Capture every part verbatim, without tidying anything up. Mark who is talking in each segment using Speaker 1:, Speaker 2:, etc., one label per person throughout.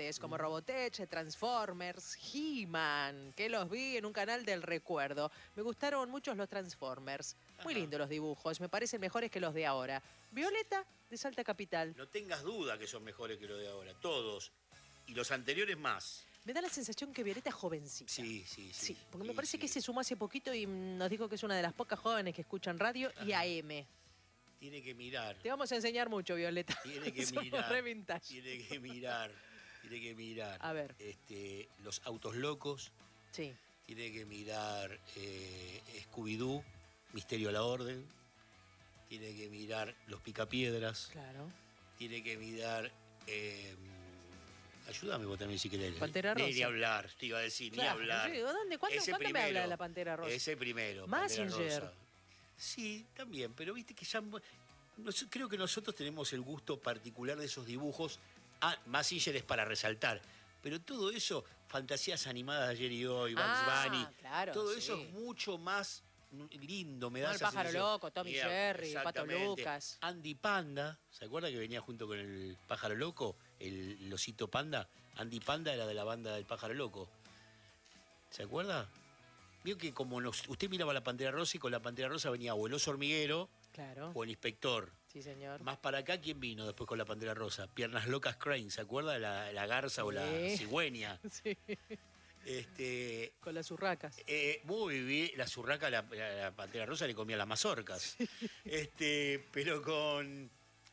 Speaker 1: juguetes como Robotech, Transformers, He-Man, que los vi en un canal del recuerdo. Me gustaron mucho los Transformers. Muy
Speaker 2: Ajá.
Speaker 1: lindos los dibujos, me parecen mejores que los de ahora. Violeta, de Salta Capital.
Speaker 2: No tengas duda que son mejores que los de ahora, todos. Y los anteriores más.
Speaker 1: Me da la sensación que Violeta es jovencita.
Speaker 2: Sí, sí, sí.
Speaker 1: Sí, porque
Speaker 2: Sí,
Speaker 1: me parece
Speaker 2: sí.
Speaker 1: que se sumó hace poquito y nos dijo que es una de las pocas jóvenes que escuchan radio y A M.
Speaker 2: Tiene que mirar.
Speaker 1: Te vamos a enseñar mucho, Violeta.
Speaker 2: Tiene que
Speaker 1: Somos
Speaker 2: mirar.
Speaker 1: re vintage.
Speaker 2: Tiene que mirar. Tiene que mirar.
Speaker 1: A ver.
Speaker 2: Este, los autos locos.
Speaker 1: Sí.
Speaker 2: Tiene que mirar eh, Scooby-Doo, Misterio a la Orden. Tiene que mirar Los Picapiedras.
Speaker 1: Claro.
Speaker 2: Tiene que mirar... Eh, ayúdame vos también si querés.
Speaker 1: Pantera
Speaker 2: Ni,
Speaker 1: Rosa.
Speaker 2: ni hablar, te iba a decir,
Speaker 1: Claro,
Speaker 2: ni hablar.
Speaker 1: sí, ¿dónde? ¿Cuándo-
Speaker 2: Ese
Speaker 1: cuándo me
Speaker 2: primero,
Speaker 1: habla de la Pantera Rosa?
Speaker 2: Ese primero, Pantera
Speaker 1: Mazinger.
Speaker 2: Rosa. Sí, también, pero viste que ya... nos- creo que nosotros tenemos el gusto particular de esos dibujos. Ah, Mazinger es para resaltar. Pero todo eso, fantasías animadas de ayer y hoy, Bugs
Speaker 1: Ah,
Speaker 2: Bunny,
Speaker 1: claro,
Speaker 2: todo
Speaker 1: sí.
Speaker 2: eso es mucho más lindo, me
Speaker 1: No,
Speaker 2: da
Speaker 1: el
Speaker 2: esa
Speaker 1: pájaro
Speaker 2: sensación.
Speaker 1: loco, Tommy
Speaker 2: Yeah,
Speaker 1: Jerry, Pato
Speaker 2: exactamente.
Speaker 1: Lucas.
Speaker 2: Andy Panda, ¿se acuerda que venía junto con el pájaro loco? El, el osito panda. Andy Panda era de la banda del pájaro loco. ¿Se acuerda? Vio que como nos, usted miraba la Pantera Rosa y con la Pantera Rosa venía o el oso hormiguero
Speaker 1: Claro.
Speaker 2: o el inspector.
Speaker 1: Sí, señor.
Speaker 2: Más para acá, ¿quién vino después con la Pantera Rosa? Piernas Locas Crane, ¿se acuerda? La, la garza o la
Speaker 1: Sí.
Speaker 2: cigüeña.
Speaker 1: Sí.
Speaker 2: Este,
Speaker 1: Con las urracas.
Speaker 2: eh, muy bien, la zurraca, la, la, la Pantera Rosa le comía las mazorcas. Este, pero con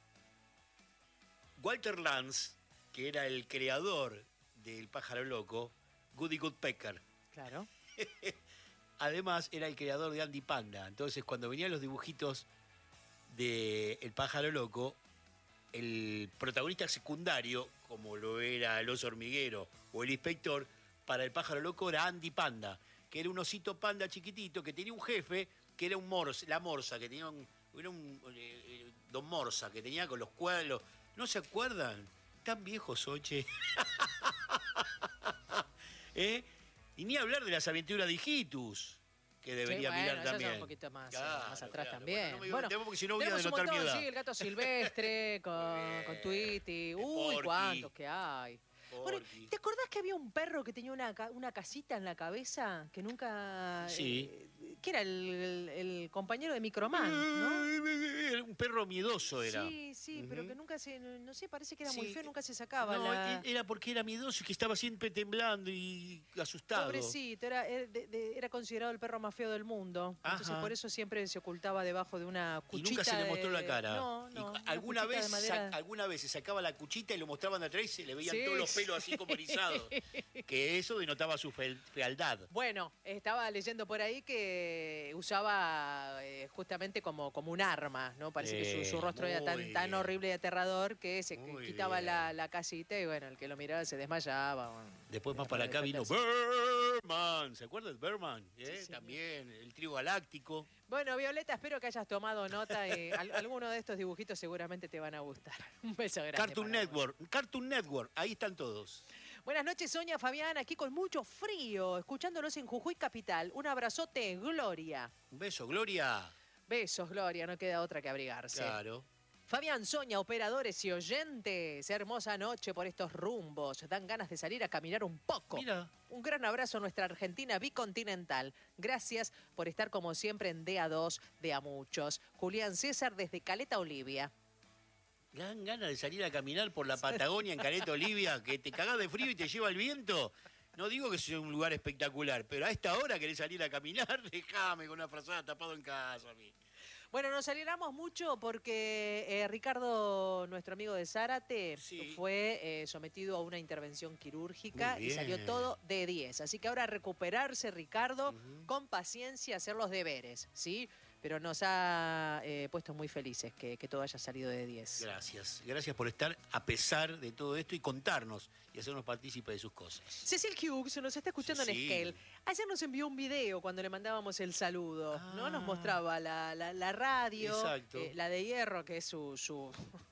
Speaker 2: Walter Lantz, que era el creador del pájaro loco, Goody Woodpecker.
Speaker 1: Claro.
Speaker 2: Además, era el creador de Andy Panda. Entonces, cuando venían los dibujitos de El pájaro loco, el protagonista secundario, como lo era el oso hormiguero o el inspector, para el pájaro loco era Andy Panda, que era un osito panda chiquitito que tenía un jefe que era un morsa, la morsa, que tenía un, era un eh, eh, don Morsa, que tenía con los cuadros. ¿No se acuerdan? Tan viejos, oche. ¿Eh? Y ni hablar de las aventuras de Hijitus, que debería
Speaker 1: Sí, bueno,
Speaker 2: mirar
Speaker 1: esas son
Speaker 2: también.
Speaker 1: un poquito más, eh,
Speaker 2: Claro,
Speaker 1: más atrás
Speaker 2: claro.
Speaker 1: también.
Speaker 2: Bueno, no me
Speaker 1: Bueno,
Speaker 2: digo, porque si no voy a
Speaker 1: tenemos un
Speaker 2: denotar mi
Speaker 1: montón,
Speaker 2: edad.
Speaker 1: sí, el gato silvestre, con, con Tweety. Uy,
Speaker 2: Porky.
Speaker 1: cuántos que hay. Bueno,
Speaker 2: Porky.
Speaker 1: ¿te acordás que había un perro que tenía una, ca- una casita en la cabeza? Que nunca...
Speaker 2: Sí.
Speaker 1: eh, que era el, el- el compañero de Microman, ¿no?
Speaker 2: Era un perro miedoso era.
Speaker 1: Sí, sí,
Speaker 2: Ujú.
Speaker 1: pero que nunca se... No, no sé, parece que era muy
Speaker 2: Sí.
Speaker 1: feo, nunca se sacaba
Speaker 2: No,
Speaker 1: la...
Speaker 2: e- era porque era miedoso y que estaba siempre temblando y asustado.
Speaker 1: Pobrecito, era, era, de- de- era considerado el perro más feo del mundo. Entonces
Speaker 2: Ajá.
Speaker 1: por eso siempre se ocultaba debajo de una
Speaker 2: Y
Speaker 1: cuchita.
Speaker 2: nunca se le mostró
Speaker 1: de-
Speaker 2: la cara.
Speaker 1: No,
Speaker 2: Y
Speaker 1: no. una
Speaker 2: alguna
Speaker 1: cuchita de
Speaker 2: vez,
Speaker 1: madera.
Speaker 2: sa- alguna vez se sacaba la cuchita y lo mostraban de atrás y se le veían
Speaker 1: Sí,
Speaker 2: todos los
Speaker 1: sí.
Speaker 2: pelos así como erizados. Que eso denotaba su fe- fealdad.
Speaker 1: Bueno, estaba leyendo por ahí que usaba eh, justamente como, como un arma, ¿no? Parece que
Speaker 2: Eh,
Speaker 1: su, su rostro era tan,
Speaker 2: muy
Speaker 1: tan
Speaker 2: bien.
Speaker 1: horrible y aterrador que se
Speaker 2: Muy
Speaker 1: quitaba
Speaker 2: bien.
Speaker 1: la, la casita y bueno, el que lo miraba se desmayaba. Bueno.
Speaker 2: Después más
Speaker 1: Era
Speaker 2: para acá vino
Speaker 1: defenderse.
Speaker 2: Berman. ¿Se acuerda de Berman? ¿Eh?
Speaker 1: Sí, señor.
Speaker 2: También, el trío galáctico.
Speaker 1: Bueno, Violeta, espero que hayas tomado nota y al- alguno de estos dibujitos seguramente te van a gustar. Un beso grande.
Speaker 2: Cartoon
Speaker 1: para vos.
Speaker 2: Network. Cartoon Network. Ahí están todos.
Speaker 1: Buenas noches, Sonia, Fabián, aquí con mucho frío, escuchándolos en Jujuy Capital. Un abrazote, Gloria.
Speaker 2: Un beso, Gloria.
Speaker 1: Besos, Gloria, no queda otra que abrigarse.
Speaker 2: Claro.
Speaker 1: Fabián, Sonia, operadores y oyentes, hermosa noche por estos rumbos. Dan ganas de salir a caminar un poco.
Speaker 2: Mira.
Speaker 1: Un gran abrazo a nuestra Argentina bicontinental. Gracias por estar como siempre en D A dos de a muchos. Julián César desde Caleta, Olivia.
Speaker 2: Dan ganas de salir a caminar por la Patagonia en Caleta Olivia, que te cagás de frío y te lleva el viento. No digo que sea un lugar espectacular, pero a esta hora querés salir a caminar, déjame con una frazada tapado en casa a mí.
Speaker 1: Bueno, nos alegramos mucho porque eh, Ricardo, nuestro amigo de Zárate,
Speaker 2: Sí.
Speaker 1: fue eh, sometido a una intervención quirúrgica
Speaker 2: Muy
Speaker 1: y
Speaker 2: bien.
Speaker 1: salió todo de diez. Así que ahora recuperarse, Ricardo, con paciencia, hacer los deberes, ¿sí? Pero nos ha eh, puesto muy felices que, que todo haya salido de diez.
Speaker 2: Gracias, gracias por estar a pesar de todo esto y contarnos y hacernos partícipes de sus cosas.
Speaker 1: Cecil Hughes nos está escuchando en
Speaker 2: Cecil.
Speaker 1: Esquel. Ayer nos envió un video cuando le mandábamos el saludo, ¿no? Nos
Speaker 2: Ah.
Speaker 1: mostraba la, la, la radio,
Speaker 2: Exacto.
Speaker 1: eh, la de hierro, que es su... su lo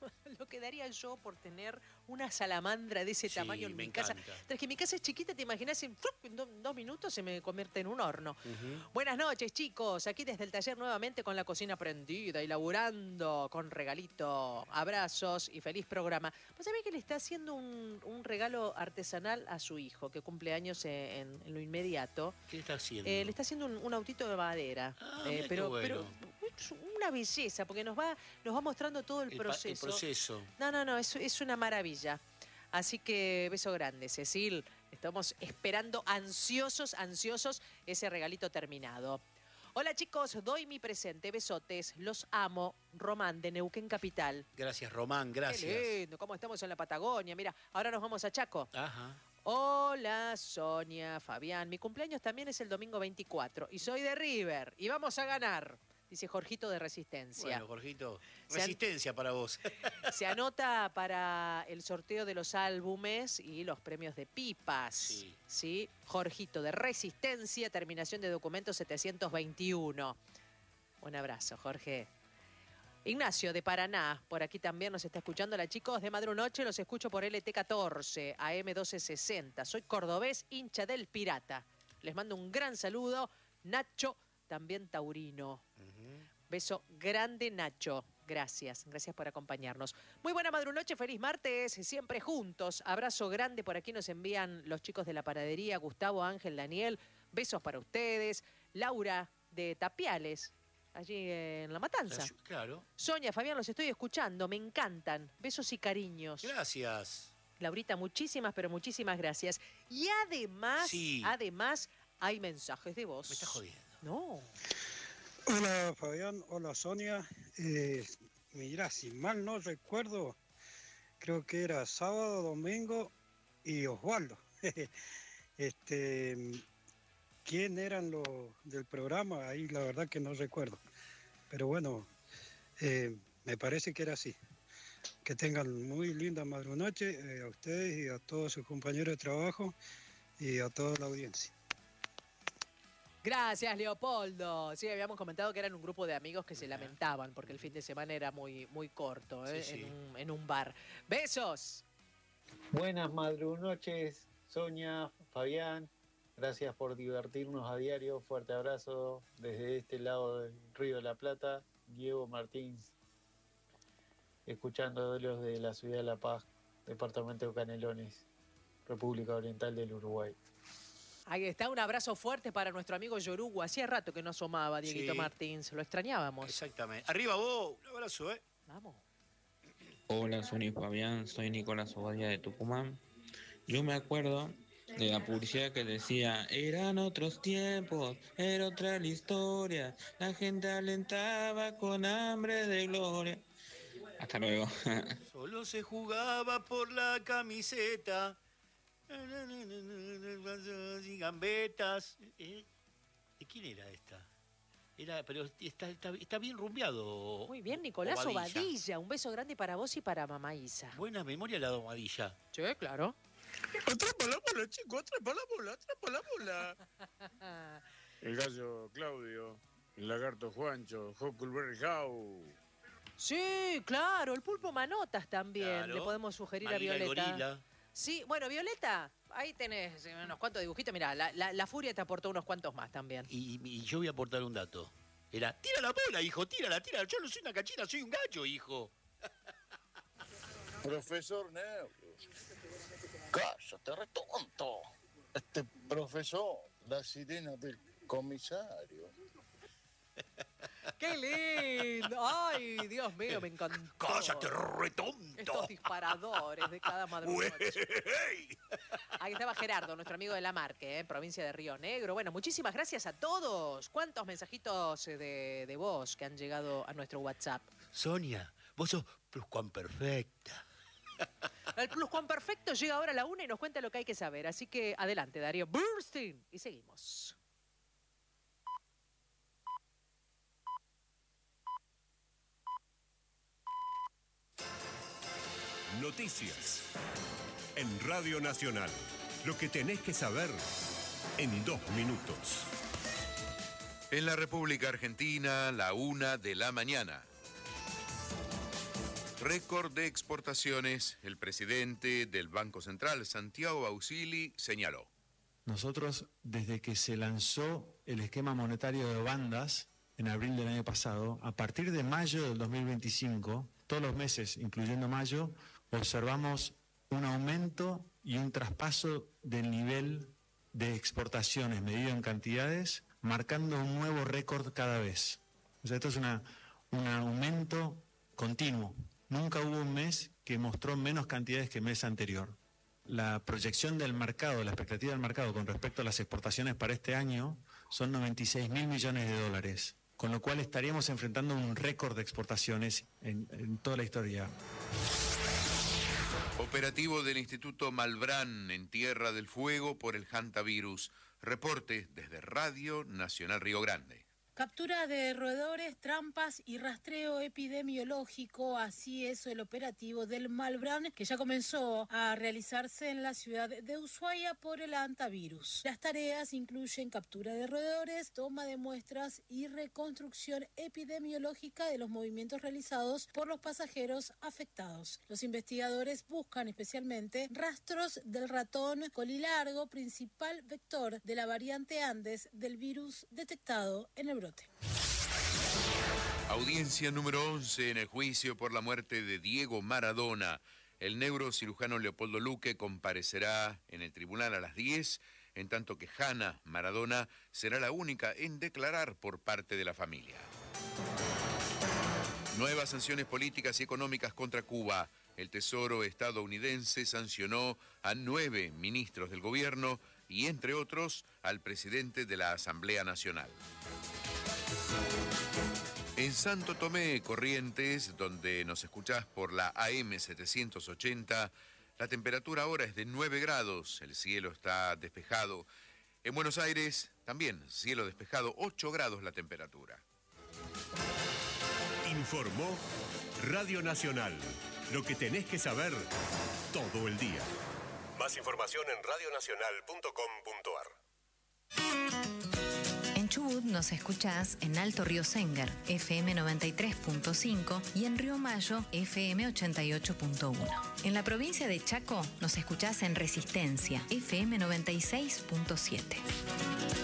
Speaker 1: que daría yo por tener una salamandra de ese
Speaker 2: Sí,
Speaker 1: tamaño en
Speaker 2: me
Speaker 1: mi casa.
Speaker 2: encanta.
Speaker 1: Tras que mi casa es chiquita, te imaginas, en, en do- dos minutos se me convierte en un horno.
Speaker 2: Ujú.
Speaker 1: Buenas noches, chicos. Aquí desde el taller nuevamente con la cocina prendida y laburando con regalito. Abrazos y feliz programa. ¿Vos sabés que le está haciendo un, un regalo artesanal a su hijo, que cumple años en, en lo inmediato?
Speaker 2: ¿Qué está haciendo?
Speaker 1: Eh, le está haciendo un, un autito de madera.
Speaker 2: Ah,
Speaker 1: Eh,
Speaker 2: mirá qué
Speaker 1: pero,
Speaker 2: bueno.
Speaker 1: pero es una belleza, porque nos va, nos va mostrando todo el,
Speaker 2: El, pa-
Speaker 1: proceso.
Speaker 2: el proceso.
Speaker 1: No, no, no, es, es una maravilla. Así que beso grande, Cecil. Estamos esperando ansiosos, ansiosos ese regalito terminado. Hola chicos, doy mi presente, besotes, los amo. Román de Neuquén Capital.
Speaker 2: Gracias, Román,
Speaker 1: Qué
Speaker 2: gracias.
Speaker 1: lindo, cómo estamos en la Patagonia. Mira, ahora nos vamos a Chaco.
Speaker 2: Ajá.
Speaker 1: Hola Sonia, Fabián. Mi cumpleaños también es el domingo veinticuatro y soy de River y vamos a ganar, dice Jorgito de Resistencia.
Speaker 2: Bueno, Jorgito,
Speaker 1: Se han-
Speaker 2: resistencia para vos.
Speaker 1: Se anota para el sorteo de los álbumes y los premios de pipas.
Speaker 2: Sí.
Speaker 1: ¿Sí? Jorgito de Resistencia, terminación de documento setecientos veintiuno. Un abrazo, Jorge. Ignacio de Paraná, por aquí también nos está escuchando. Hola chicos, de Madrunoche los escucho por L T catorce, A M doce sesenta. Soy cordobés, hincha del Pirata. Les mando un gran saludo. Nacho, también taurino.
Speaker 2: Ujú.
Speaker 1: Beso grande, Nacho. Gracias, gracias por acompañarnos. Muy buena madrunoche, feliz martes, siempre juntos. Abrazo grande, por aquí nos envían los chicos de la panadería, Gustavo, Ángel, Daniel. Besos para ustedes. Laura de Tapiales, allí en La Matanza.
Speaker 2: Claro.
Speaker 1: Sonia, Fabián, los estoy escuchando, me encantan. Besos y cariños.
Speaker 2: Gracias.
Speaker 1: Laurita, muchísimas, pero muchísimas gracias. Y además,
Speaker 2: Sí.
Speaker 1: además, hay mensajes de voz.
Speaker 2: Me estás jodiendo.
Speaker 1: No.
Speaker 3: Hola Fabián, hola Sonia. Eh, mira, si mal no recuerdo, creo que era sábado, domingo y Osvaldo. este, ¿quién eran los del programa? Ahí la verdad que no recuerdo. Pero bueno, eh, me parece que era así. Que tengan muy linda madrunoche eh, a ustedes y a todos sus compañeros de trabajo y a toda la audiencia.
Speaker 1: Gracias, Leopoldo. Sí, habíamos comentado que eran un grupo de amigos que se lamentaban porque el fin de semana era muy, muy corto, ¿eh?
Speaker 2: Sí, sí.
Speaker 1: En, un, en un bar. ¡Besos!
Speaker 4: Buenas madrunoches, Sonia, Fabián. Gracias por divertirnos a diario. Fuerte abrazo desde este lado del Río de la Plata. Diego Martins, escuchando los de la ciudad de La Paz, departamento de Canelones, República Oriental del Uruguay.
Speaker 1: Ahí está, un abrazo fuerte para nuestro amigo Yorugu. Hacía rato que no asomaba, Dieguito
Speaker 2: Sí.
Speaker 1: Martins. Lo extrañábamos.
Speaker 2: Exactamente. Arriba vos, un abrazo, ¿eh?
Speaker 1: Vamos.
Speaker 5: Hola, Sonia y Fabián, soy Nicolás Obadía de Tucumán. Yo me acuerdo de la publicidad que decía, eran otros tiempos, era otra la historia, la gente alentaba con hambre de gloria. Hasta luego.
Speaker 2: Solo se jugaba por la camiseta. Y gambetas. ¿Eh? ¿De quién era esta? Era, pero está, está, está bien rumbeado.
Speaker 1: Muy bien, Nicolás
Speaker 2: Obadilla.
Speaker 1: Obadilla. Un beso grande para vos y para mamá Isa.
Speaker 2: Buena memoria la domadilla.
Speaker 1: Sí, claro.
Speaker 6: Atrapa la bola, chico, atrapa la bola, atrapa la bola. El gallo Claudio, el lagarto Juancho, Huckleberry Howe.
Speaker 1: Sí, claro. El pulpo Manotas también.
Speaker 2: Claro.
Speaker 1: Le podemos sugerir
Speaker 2: Maguila
Speaker 1: a
Speaker 2: el
Speaker 1: Violeta.
Speaker 2: gorila.
Speaker 1: Sí, bueno, Violeta, ahí tenés eh, unos cuantos dibujitos. Mirá, la, la, la Furia te aportó unos cuantos más también.
Speaker 2: Y, y yo voy a aportar un dato. Era, tira la bola, hijo, tírala, tírala. Yo no soy una cachina, soy un gallo, hijo.
Speaker 6: Profesor Nervios. Cállate, retonto. Este profesor, la sirena del comisario.
Speaker 1: ¡Qué lindo! ¡Ay, Dios mío, me encantó!
Speaker 2: Cállate, retonto.
Speaker 1: Estos disparadores de cada madrugada.
Speaker 2: Güey.
Speaker 1: Ahí estaba Gerardo, nuestro amigo de La Marque, ¿eh? Provincia de Río Negro. Bueno, muchísimas gracias a todos. ¿Cuántos mensajitos de, de voz que han llegado a nuestro WhatsApp?
Speaker 2: Sonia, vos sos pluscuamperfecta.
Speaker 1: El pluscuamperfecto llega ahora a la una y nos cuenta lo que hay que saber. Así que adelante, Darío Burstein. Y seguimos.
Speaker 7: Noticias. En Radio Nacional. Lo que tenés que saber en dos minutos.
Speaker 8: En la República Argentina, la una de la mañana. Récord de exportaciones. El presidente del Banco Central, Santiago Bausili, señaló.
Speaker 9: Nosotros, desde que se lanzó el esquema monetario de bandas en abril del año pasado, a partir de mayo del dos mil veinticinco, todos los meses, incluyendo mayo, observamos un aumento y un traspaso del nivel de exportaciones medido en cantidades, marcando un nuevo récord cada vez. O sea, esto es una, un aumento continuo. Nunca hubo un mes que mostró menos cantidades que el mes anterior. La proyección del mercado, la expectativa del mercado con respecto a las exportaciones para este año son noventa y seis mil millones de dólares, con lo cual estaríamos enfrentando un récord de exportaciones en, en toda la historia.
Speaker 8: Operativo del Instituto Malbrán en Tierra del Fuego por el hantavirus. Reporte desde Radio Nacional Río Grande.
Speaker 10: Captura de roedores, trampas y rastreo epidemiológico, así es el operativo del Malbrán, que ya comenzó a realizarse en la ciudad de Ushuaia por el hantavirus. Las tareas incluyen captura de roedores, toma de muestras y reconstrucción epidemiológica de los movimientos realizados por los pasajeros afectados. Los investigadores buscan especialmente rastros del ratón colilargo, principal vector de la variante Andes del virus detectado en el brote.
Speaker 8: Audiencia número once en el juicio por la muerte de Diego Maradona. El neurocirujano Leopoldo Luque comparecerá en el tribunal a las diez, en tanto que Hanna Maradona será la única en declarar por parte de la familia. Nuevas sanciones políticas y económicas contra Cuba. El Tesoro estadounidense sancionó a nueve ministros del gobierno y, entre otros, al presidente de la Asamblea Nacional. En Santo Tomé, Corrientes, donde nos escuchás por la A M setecientos ochenta, la temperatura ahora es de nueve grados, el cielo está despejado. En Buenos Aires, también cielo despejado, ocho grados la temperatura.
Speaker 7: Informó Radio Nacional. Lo que tenés que saber todo el día. Más información en radio nacional punto com punto a r.
Speaker 11: En Chubut nos escuchás en Alto Río Sengar, F M noventa y tres punto cinco y en Río Mayo, F M ochenta y ocho punto uno. En la provincia de Chaco nos escuchás en Resistencia, F M noventa y seis punto siete.